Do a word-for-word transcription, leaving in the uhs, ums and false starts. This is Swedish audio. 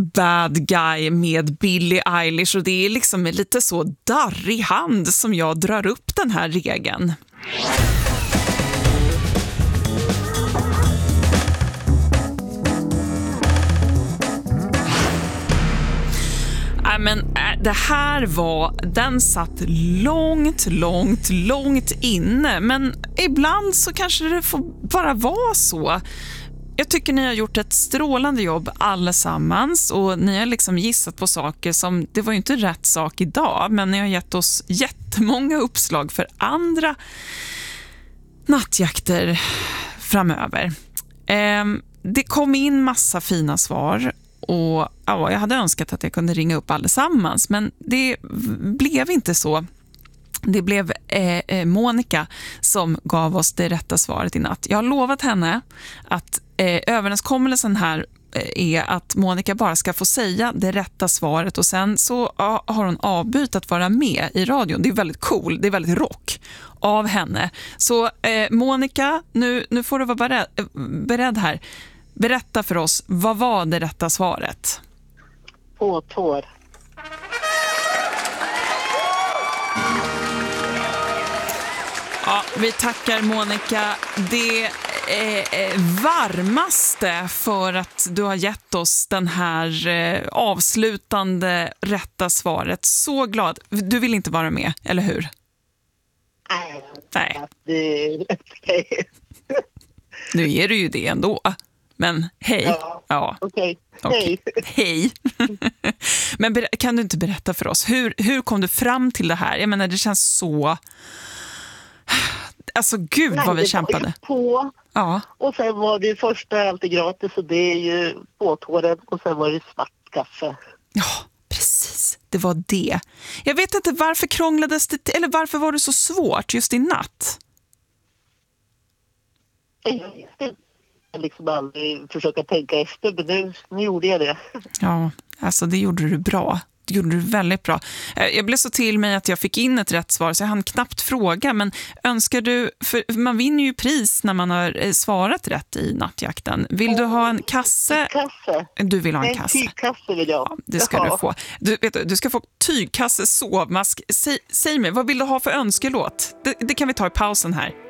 Bad Guy med Billie Eilish, och det är liksom med lite så darrig hand som jag drar upp den här regeln. Nej, men det här var, den satt långt, långt, långt inne, men ibland så kanske det får bara vara så. Jag tycker ni har gjort ett strålande jobb allesammans, och ni har liksom gissat på saker som, det var ju inte rätt sak idag, men ni har gett oss jättemånga uppslag för andra nattjakter framöver. Eh, det kom in massa fina svar, och ja, jag hade önskat att jag kunde ringa upp allesammans, men det blev inte så. Det blev eh, Monica som gav oss det rätta svaret i natt. Jag har lovat henne att eh, överenskommelsen här eh, är att Monica bara ska få säga det rätta svaret, och sen så ja, har hon avbytt att vara med i radion. Det är väldigt cool, det är väldigt rock av henne. Så eh, Monica, nu, nu får du vara beredd, beredd här. Berätta för oss, vad var det rätta svaret? På tår. Ja, vi tackar Monica. Det är varmaste för att du har gett oss den här avslutande rätta svaret. Så glad. Du vill inte vara med, eller hur? Nej. Nej. Det är okej. Nu är du ju det ändå. Men hej. Ja, ja. okej. Okay. Hej. Hej. Men ber- kan du inte berätta för oss, hur, hur kom du fram till det här? Jag menar, det känns så... Alltså gud. Nej, vad vi kämpade. På. Ja. Och sen var det första alltid gratis, och det är ju påtåren, och sen var det svart kaffe. Ja, precis. Det var det. Jag vet inte varför krånglades det, eller varför var det så svårt just i natt? Jag liksom aldrig försöka tänka efter, men nu, nu gjorde jag det. Ja, alltså det gjorde du bra. Det gjorde du väldigt bra. Jag blev så till mig att jag fick in ett rätt svar, så jag hann knappt fråga. Men önskar du, för man vinner ju pris när man har svarat rätt i nattjakten. Vill du ha en kasse? Kasse. Du vill ha en en kasse. tygkasse vill jag. Ja, det ska Jaha. du få. Du, vet du, du ska få tygkasse, sovmask. Säg, säg mig, vad vill du ha för önskelåt? Det, det kan vi ta i pausen här.